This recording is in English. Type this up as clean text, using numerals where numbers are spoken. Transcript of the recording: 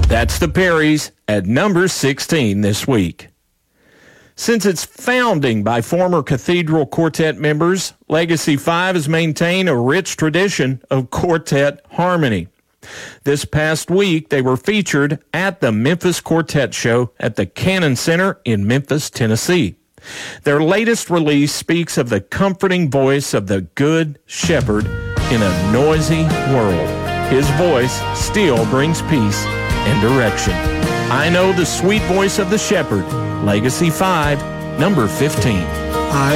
That's the Perrys at number 16 this week. Since its founding by former Cathedral Quartet members, Legacy 5 has maintained a rich tradition of quartet harmony. This past week, they were featured at the Memphis Quartet Show at the Cannon Center in Memphis, Tennessee. Their latest release speaks of the comforting voice of the Good Shepherd in a noisy world. His voice still brings peace and direction. I know the sweet voice of the shepherd. Legacy 5, number 15.